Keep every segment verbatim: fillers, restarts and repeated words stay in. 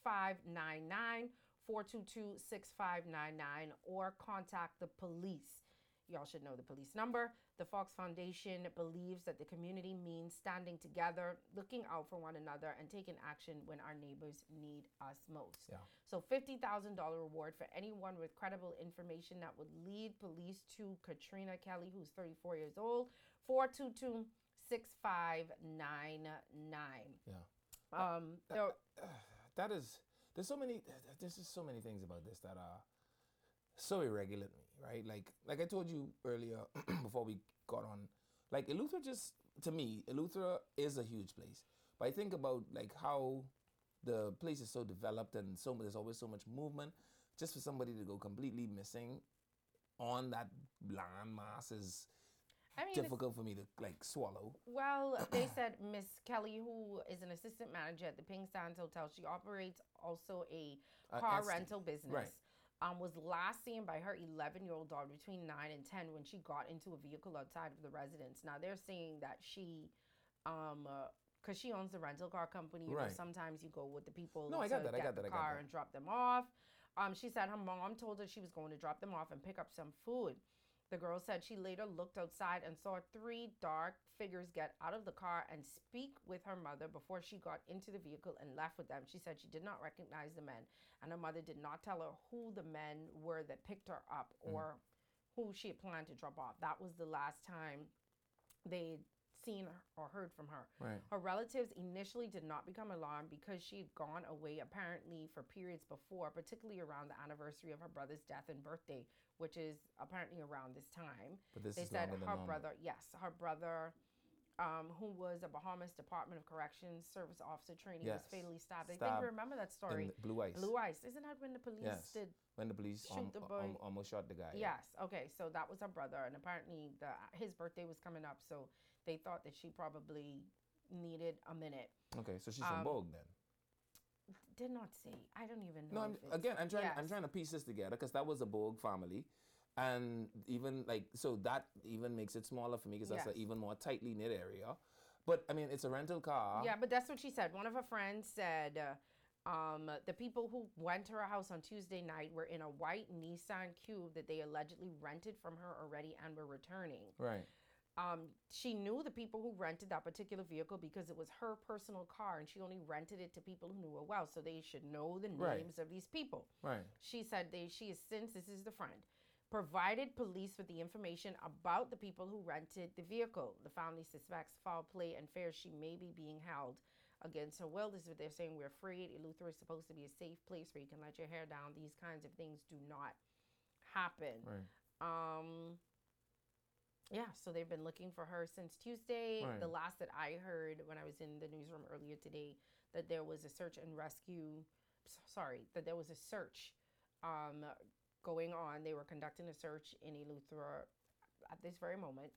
five nine nine, four two two, six five nine nine, or contact the police. Y'all should know the police number. The Fox Foundation believes that the community means standing together, looking out for one another, and taking action when our neighbors need us most. Yeah. So fifty thousand dollars reward for anyone with credible information that would lead police to Katrina Kelly, who's thirty-four years old. four two two, six five nine nine. Yeah. Um, that, uh, that is, there's so many, there's just so many things about this that are so irregular to me, right? Like, like I told you earlier before we got on, like Eleuthera just, to me, Eleuthera is a huge place. But I think about like how the place is so developed and so there's always so much movement. Just for somebody to go completely missing on that land mass is I mean, difficult for me to like swallow. Well, they said Miss Kelly, who is an assistant manager at the Pink Sands Hotel, she operates also a Uh, car Esty. rental business. Right. Um, was last seen by her eleven-year-old daughter between nine and ten when she got into a vehicle outside of the residence. Now, they're saying that she, um, because she owns the rental car company, you know, Right. sometimes you go with the people No, I to got that, I get got the that, I got car that. and drop them off. Um, she said her mom told her she was going to drop them off and pick up some food. The girl said she later looked outside and saw three dark figures get out of the car and speak with her mother before she got into the vehicle and left with them. She said she did not recognize the men, and her mother did not tell her who the men were that picked her up or mm. who she had planned to drop off. That was the last time they seen her or heard from her. Right. Her relatives initially did not become alarmed because she had gone away apparently for periods before, particularly around the anniversary of her brother's death and birthday, which is apparently around this time. But this they is said longer than her normal. brother, yes, her brother, um, who was a Bahamas Department of Corrections service officer trainee, Yes. was fatally stabbed. I think Stabbed you remember that story. in Blue Ice. Blue Ice. Isn't that when the police Yes. did When the police shoot um, the boy? um, almost shot the guy. Yes. Okay. So that was her brother, and apparently the his birthday was coming up, so they thought that she probably needed a minute. Okay, so she's Um, from Bogue then. Did not say. I don't even know. No, I'm, if it's, again, I'm trying. Yes. I'm trying to piece this together because that was a Bogue family, and even like so that even makes it smaller for me because that's Yes. an even more tightly knit area. But I mean, it's a rental car. Yeah, but that's what she said. One of her friends said. Uh, Um, the people who went to her house on Tuesday night were in a white Nissan Cube that they allegedly rented from her already and were returning. Right. Um, she knew the people who rented that particular vehicle because it was her personal car and she only rented it to people who knew her well. So they should know the Right. names of these people. Right. She said they, she has since, this is the friend, provided police with the information about the people who rented the vehicle. The family suspects foul play and fears she may be being held against her will. This is what they're saying. We're afraid. Eleuthera is supposed to be a safe place where you can let your hair down. These kinds of things do not happen. Right. Um, yeah, so they've been looking for her since Tuesday. Right. The last that I heard when I was in the newsroom earlier today, that there was a search and rescue, sorry, that there was a search um, going on. They were conducting a search in Eleuthera at this very moment.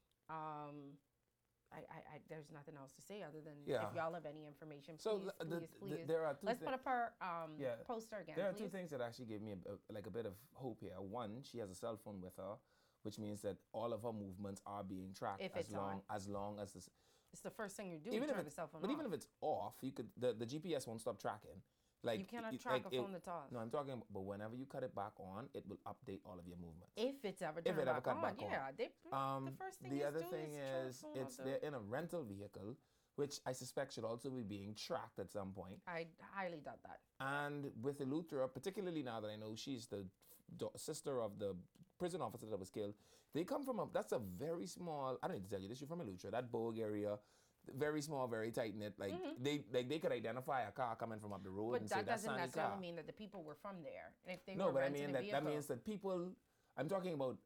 Um, I, I, I, there's nothing else to say other than Yeah. if y'all have any information, So, please, the- please, the- please. there are two Let's thi- put up her um, Yeah. poster again, There are please. two things that actually gave me a, a- like a bit of hope here. One, she has a cell phone with her, which means that all of her movements are being tracked If as it's long on. as long as this. It's the first thing you do. Even you if turn the it's, cell phone but off. even if it's off, you could the, the G P S won't stop tracking. Like You cannot it- track like a phone it- that's off. No, I'm talking. But whenever you cut it back on, it will update all of your movements. If it's ever If turned it ever back cut on, back yeah. on. They, Um, the first thing the is other do thing is turn is the phone it's off. they're in a rental vehicle, which I suspect should also be being tracked at some point. I highly doubt that. And with Eleuthera, particularly now that I know she's the da- sister of the prison officer that was killed, they come from a, that's a very small, I don't need to tell you this, you're from Eleuthera, that Bogue area, very small, very tight knit. Like they like they could identify a car coming from up the road Mm-hmm. But and that say that's doesn't Sandy necessarily car. mean that the people were from there. And if they No, were but I renting mean a that vehicle, that means that people, I'm talking about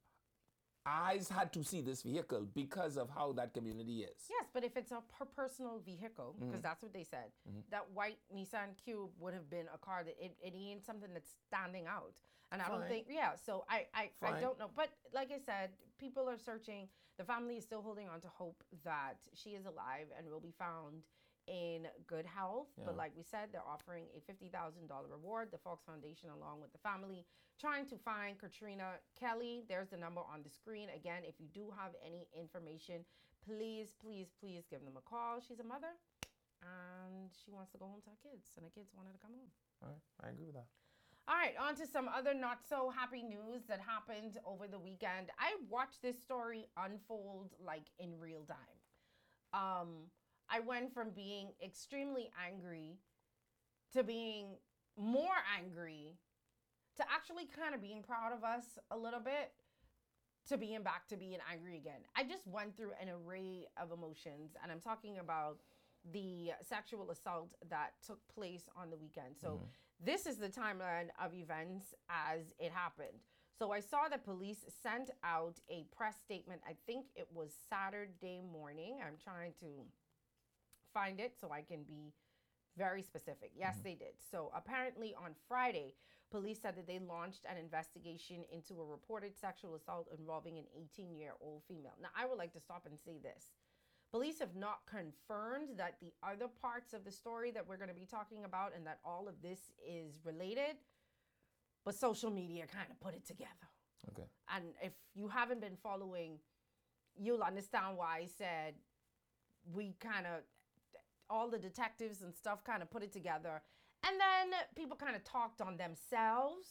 eyes had to see this vehicle because of how that community is. yes, but if it's a her personal vehicle, because Mm-hmm. that's what they said, that white Nissan Cube would have been a car that it, it ain't something that's standing out. And I don't Fine. think, yeah, so I, I, I Fine. don't know. But like I said, people are searching. The family is still holding on to hope that she is alive and will be found in good health. Yeah. But like we said, they're offering a fifty thousand dollars reward. The Fox Foundation, along with the family, trying to find Katrina Kelly. There's the number on the screen. Again, if you do have any information, please, please, please give them a call. She's a mother. and she wants to go home to her kids, and the kids wanted to come home. All right, I agree with that. All right, on to some other not so happy news that happened over the weekend. I watched this story unfold like in real time. Um, I went from being extremely angry to being more angry to actually kind of being proud of us a little bit to being back to being angry again. I just went through an array of emotions, and I'm talking about the sexual assault that took place on the weekend. So mm-hmm. This is the timeline of events as it happened. So I saw that police sent out a press statement. I think it was Saturday morning. I'm trying to find it so I can be very specific. Yes, mm-hmm. they did. So apparently on Friday, police said that they launched an investigation into a reported sexual assault involving an eighteen-year-old female. Now, I would like to stop and say this. Police have not confirmed that the other parts of the story that we're going to be talking about and that all of this is related, but social media kind of put it together. Okay. And if you haven't been following, you'll understand why I said we kind of, all the detectives and stuff kind of put it together. And then people kind of talked on themselves.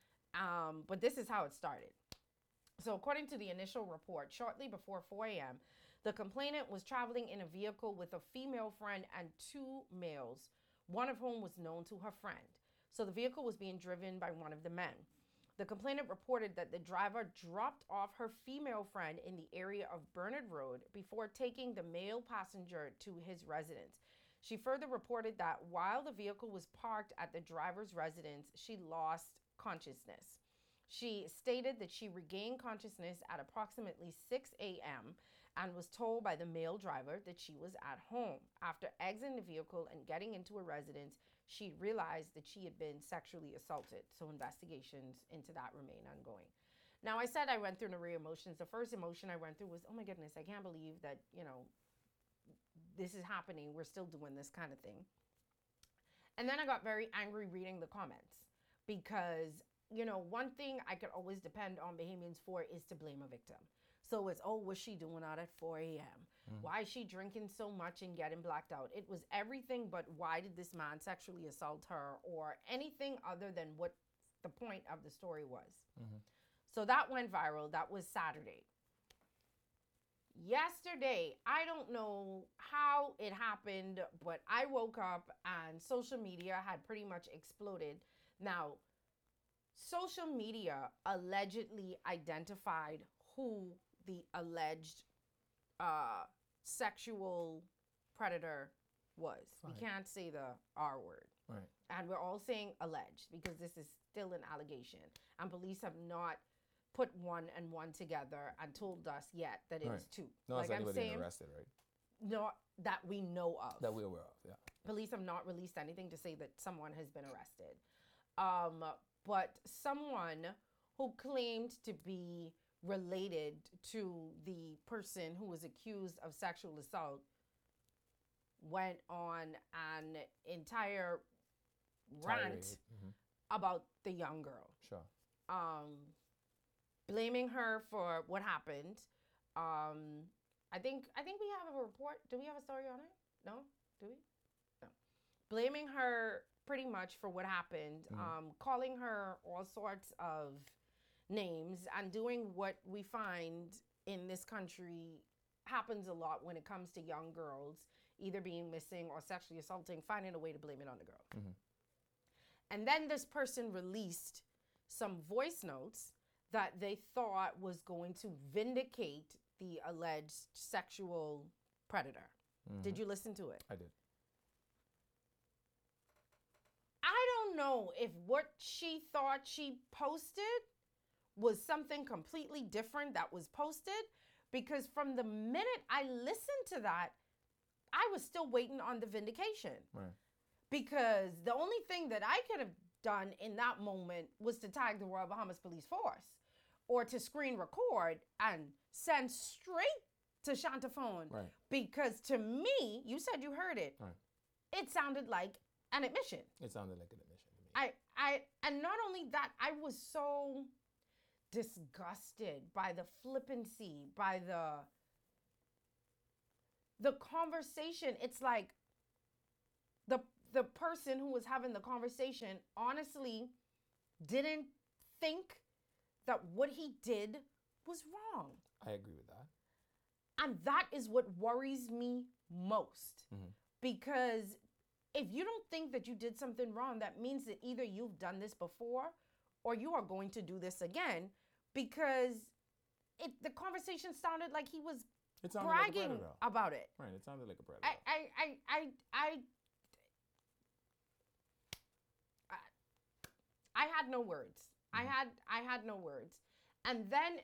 Um, but this is how it started. So according to the initial report, shortly before four a.m., the complainant was traveling in a vehicle with a female friend and two males, one of whom was known to her friend. So the vehicle was being driven by one of the men. The complainant reported that the driver dropped off her female friend in the area of Bernard Road before taking the male passenger to his residence. She further reported that while the vehicle was parked at the driver's residence, she lost consciousness. She stated that she regained consciousness at approximately six a.m. and was told by the male driver that she was at home. After exiting the vehicle and getting into a residence, she realized that she had been sexually assaulted. So investigations into that remain ongoing. Now, I said I went through an array of emotions. The first emotion I went through was, oh my goodness, I can't believe that, you know, this is happening. We're still doing this kind of thing. And then I got very angry reading the comments because, you know, one thing I could always depend on Bahamians for is to blame a victim. So it's, oh, what's she doing out at four a.m.? Mm. Why is she drinking so much and getting blacked out? It was everything but why did this man sexually assault her or anything other than what the point of the story was. Mm-hmm. So that went viral. That was Saturday. Yesterday, I don't know how it happened, but I woke up and social media had pretty much exploded. Now, social media allegedly identified who the alleged uh, sexual predator was. Right. We can't say the R word. Right. And we're all saying alleged because this is still an allegation. And police have not put one and one together and told us yet that it right. is two. No, like I'm saying, arrested, right? Not that we know of. That we're aware of, yeah. Police have not released anything to say that someone has been arrested. Um, but someone who claimed to be related to the person who was accused of sexual assault went on an entire rant mm-hmm. about the young girl. Sure. Um, blaming her for what happened. Um, I think I think we have a report. Do we have a story on it? No? Do we? No. Blaming her pretty much for what happened, mm-hmm. um, calling her all sorts of names and doing what we find in this country happens a lot when it comes to young girls either being missing or sexually assaulting, finding a way to blame it on the girl. Mm-hmm. And then this person released some voice notes that they thought was going to vindicate the alleged sexual predator. Mm-hmm. Did you listen to it? I did. I don't know if what she thought she posted was something completely different that was posted, because from the minute I listened to that, I was still waiting on the vindication. Right. Because the only thing that I could have done in that moment was to tag the Royal Bahamas Police Force or to screen record and send straight to Shantaphone. Right. Because to me, you said you heard it. Right. It sounded like an admission. It sounded like an admission to me. I, I, and not only that, I was so disgusted by the flippancy, by the the conversation. It's like, the person who was having the conversation honestly didn't think that what he did was wrong. I agree with that. And that is what worries me most. Mm-hmm. Because if you don't think that you did something wrong, that means that either you've done this before or you are going to do this again, because it the conversation sounded like he was It sounded bragging like a predator. about it. Right, it sounded like a predator. I, I, I, I, I, I, I had no words. I Mhm. had, I had no words. And then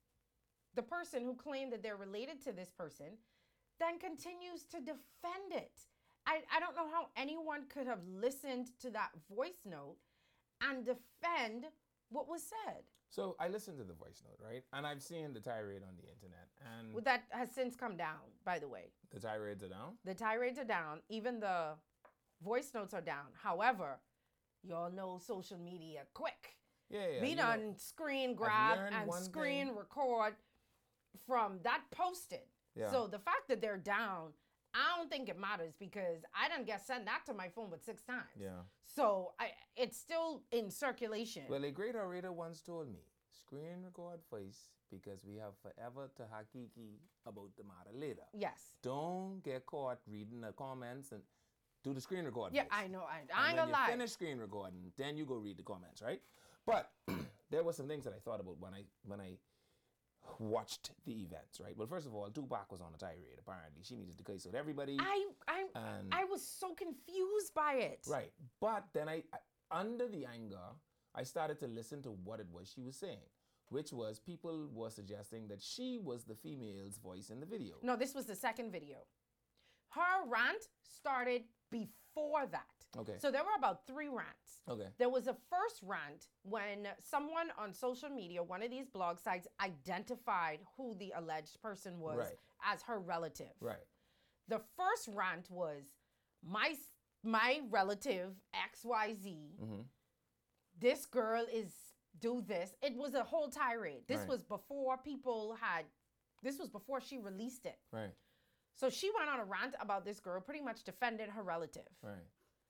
the person who claimed that they're related to this person then continues to defend it. I, I don't know how anyone could have listened to that voice note and defend what was said. So I listened to the voice note, right? And I've seen the tirade on the internet, and Well, that has since come down, by the way. the tirades are down. The tirades are down. Even the voice notes are down. However, y'all know social media quick. Yeah, yeah. we you know, done screen grab learned and one screen thing. record from that posted. Yeah. So the fact that they're down, I don't think it matters, because I done get sent that to my phone with six times. Yeah. So I, it's still in circulation. Well, a great orator once told me, screen record voice because we have forever to hakiki about the matter later. yes. Don't get caught reading the comments and do the screen record Yeah, voice. I know. I, And I ain't when gonna you lie. finish screen recording, then you go read the comments, right? But there were some things that I thought about when I when I watched the events, right? Well, first of all, Tupac was on a tirade. Apparently, she needed to case with everybody. I, I, and I was so confused by it. right, but then I, I under the anger, I started to listen to what it was she was saying, which was people were suggesting that she was the female's voice in the video. No, this was the second video. Her rant started before that. Okay. So there were about three rants. Okay. There was a first rant when someone on social media, one of these blog sites, identified who the alleged person was Right. as her relative. Right. The first rant was my my relative X Y Z. Mm-hmm. This girl is do this. It was a whole tirade. This Right. was before people had. This was before she released it. Right. So she went on a rant about this girl, pretty much defended her relative. Right.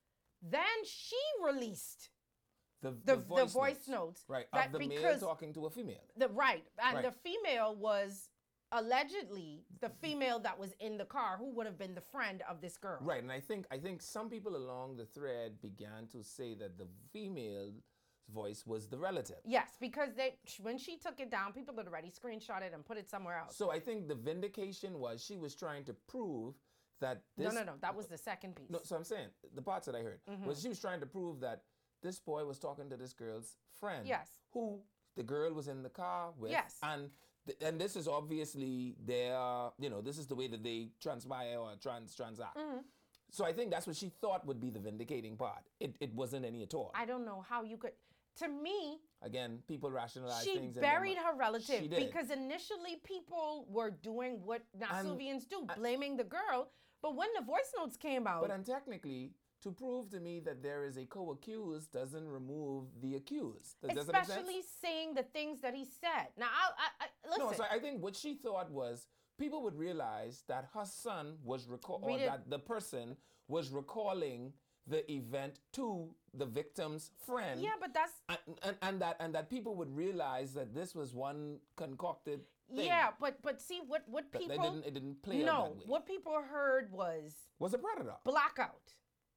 Then she released The, the, the the voice, voice notes, notes. right, that of the male because talking to a female. the right and Right. the female was allegedly the female that was in the car, who would have been the friend of this girl. Right, and I think I think some people along the thread began to say that the female's voice was the relative. Yes, because they when she took it down, people had already screenshot it and put it somewhere else. So I think the vindication was she was trying to prove that this. no, no, no. That was the second piece. No, so I'm saying the parts that I heard Mhm. was she was trying to prove that this boy was talking to this girl's friend. Yes. Who the girl was in the car with. Yes. And th- and this is obviously their, you know, this is the way that they transpire or trans transact. Mhm. So I think that's what she thought would be the vindicating part. It it wasn't any at all. I don't know how you could. To me, Again, people rationalize she things. in their buried mi- her relative She did. because initially people were doing what And- Nasuvians do, blaming the girl. But when the voice notes came out, But then technically, to prove to me that there is a co-accused doesn't remove the accused. Does, does that make sense? especially saying the things that he said. Now, I, I, I listen. No, so I think what she thought was people would realize that her son was recall or Read it. that the person was recalling the event to the victim's friend. yeah, but that's And, and, and that and that people would realize that this was one concocted thing. yeah, but but see what what That people they didn't, it didn't play out no, that way. what people heard was Was a predator. blackout,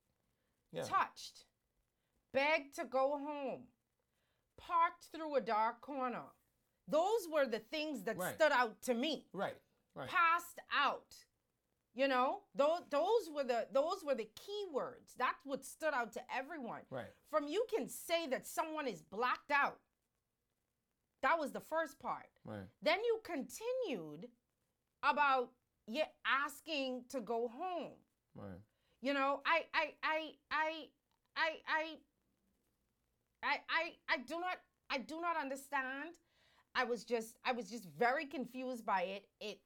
Yeah. touched, begged to go home, parked through a dark corner. Those were the things that Right. stood out to me. Right. Right. Passed out. You know, those those were the those were the key words. That's what stood out to everyone. Right. From you can say that someone is blacked out. That was the first part. Right. Then you continued about yeah asking to go home. Right. You know, I I I I I I I I I do not I do not understand. I was just I was just very confused by it. It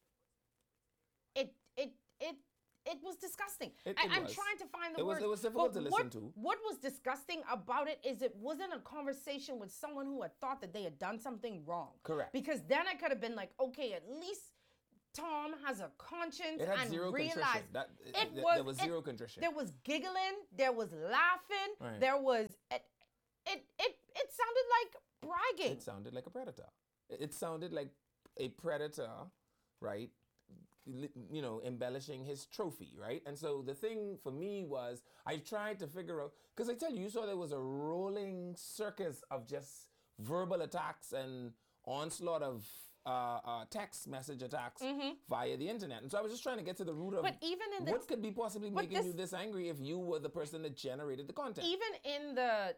it it it it was disgusting. It- I, it I'm was. try to find the It was- words. it was difficult but to what, listen to. What was disgusting about it is it wasn't a conversation with someone who had thought that they had done something wrong. Correct. Because then I could have been like, okay, at least Tom has a conscience It had and zero realized contrition. That, it th- was there was it- zero contrition. there was giggling, there was laughing, Right. there was it, it it it sounded like bragging. It sounded like a predator. It it sounded like a predator, right? Li- You know, embellishing his trophy, right? And so the thing for me was, I tried to figure out, because I tell you, you saw there was a rolling circus of just verbal attacks and onslaught of uh, uh, text message attacks via the internet. And so I was just trying to get to the root of But even in the what could be possibly but making this- you this angry if you were the person that generated the content. even in the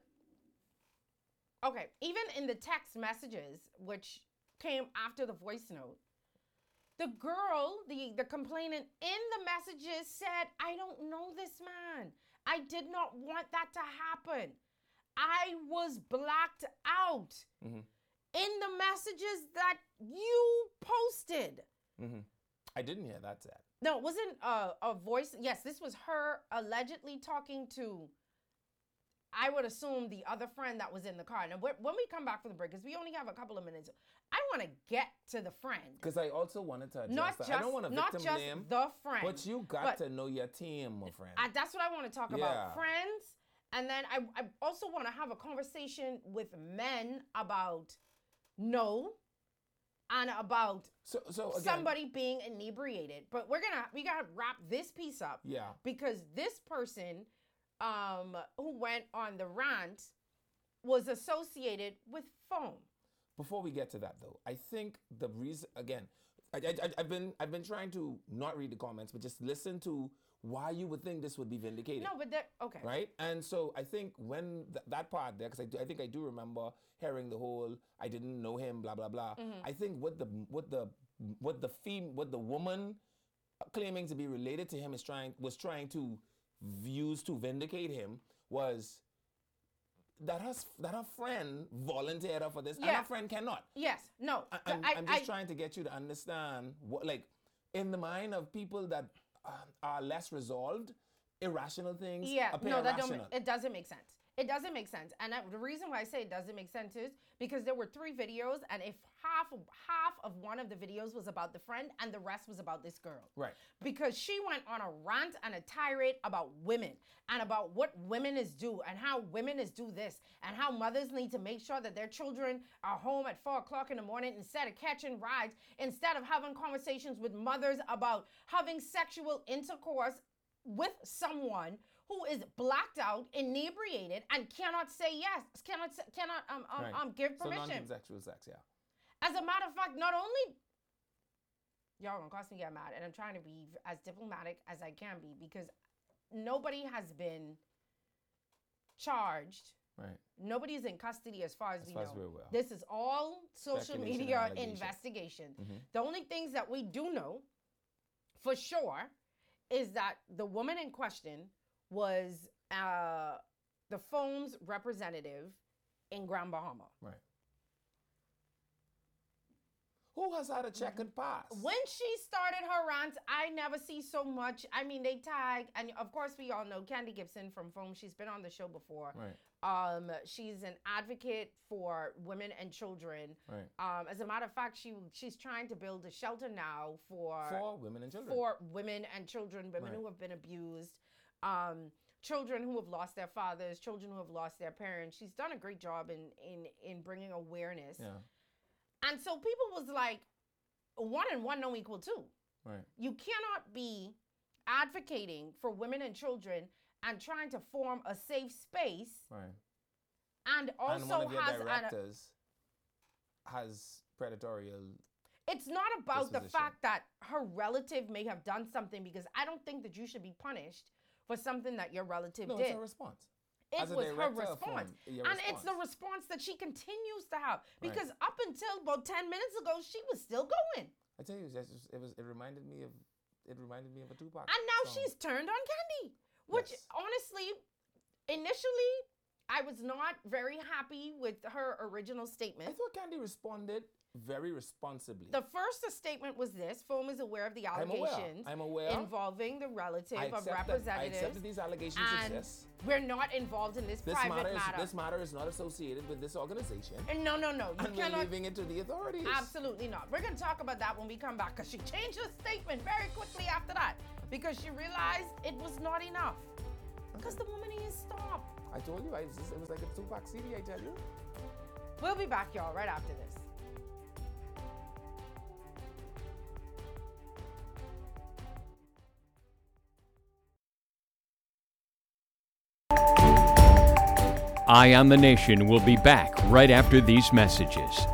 okay, even in the text messages which came after the voice note, the girl, the the complainant in the messages said, "I don't know this man. I did not want that to happen. I was blacked out Mhm. in the messages that you posted." hmm I didn't hear that said. No, it wasn't a, a voice. Yes, this was her allegedly talking to, I would assume, the other friend that was in the car. Now, wh- when we come back from the break, because we only have a couple of minutes, I want to get to the friend. Because I also wanted to address Not that. just, I don't want to not victim just blame, the friend. but you got but to know your team, my friend. I, that's what I want to talk Yeah. about. Friends. And then I, I also want to have a conversation with men about no and about so, so again, somebody being inebriated. But we're gonna we gotta wrap this piece up yeah, because this person um who went on the rant was associated with foam. before we get to that though, I think the reason again, I, I, I've been I've been trying to not read the comments, but just listen to why you would think this would be vindicated. No, but that okay. Right, and so I think when th- that part there, because I, do- I think I do remember hearing the whole "I didn't know him," blah blah blah. Mm-hmm. I think what the what the what the fem- what the woman claiming to be related to him is trying was trying to use to vindicate him was that her s- that her friend volunteered her for this, and Yeah. her friend cannot. Yes. No. I, I'm, I, I'm just I, trying to get you to understand what, like, in the mind of people that uh, are less resolved, irrational things Yeah, appear no, that don't. rational. It doesn't make sense. It doesn't make sense, and I, the reason why I say it doesn't make sense is because there were three videos, and if half of half of one of the videos was about the friend, and the rest was about this girl, Right. Because she went on a rant and a tirade about women and about what women is do and how women is do this and how mothers need to make sure that their children are home at four o'clock in the morning instead of catching rides, instead of having conversations with mothers about having sexual intercourse with someone who is blacked out, inebriated, and cannot say yes, cannot say, cannot um um, Right. um give So permission. non-consensual sex, yeah. As a matter of fact, not only y'all gonna cause me get mad, and I'm trying to be as diplomatic as I can be because nobody has been charged. Right. Nobody's in custody as far as, As we far know. as we're aware. This is all social Speculation and media allegation. investigation. Mhm. The only things that we do know for sure is that the woman in question was uh, the Foam's representative in Grand Bahama. Right. Who has had a checkered past? When she started her rant, I never see so much. I mean, they tag, and of course, we all know Candy Gibson from Foam. She's been on the show before. Right. Um, she's an advocate for women and children. Right. Um, as a matter of fact, she she's trying to build a shelter now for For women and children. for women and children, women Right. who have been abused, um, children who have lost their fathers, children who have lost their parents. She's done a great job in in in bringing awareness. Yeah. And so people was like, one and one don't equal two. Right. You cannot be advocating for women and children and trying to form a safe space Right. and also and one of your has an, directors has predatorial. it's not about the disposition. fact that her relative may have done something, because I don't think that you should be punished for something that your relative No, did. it's a response. It As a was her director of response. Foam, your And it's the response. response that she continues to have. Right. Because up until about ten minutes ago, she was still going. I tell you, it's just- it was. It reminded me of. It reminded me of a Tupac. And now song. she's turned on Candy. Which Yes. honestly, initially, I was not very happy with her original I statement. thought Candy responded very responsibly. The first statement was this: Foam is aware of the I'm aware. allegations I'm aware. involving the relative I of accept that. I representatives, accept that these allegations and exist. we're not involved in this, This private matter, is, matter. this matter is not associated with this organization. And no, no, no. You And we're cannot. leaving it to the authorities. Absolutely not. We're going to talk about that when we come back, because she changed her statement very quickly after that because she realized it was not enough. Because the woman needs to stop. I told you, I, it was like a Tupac C D, I tell you. We'll be back, y'all, right after this. Eye on the Nation will be back right after these messages.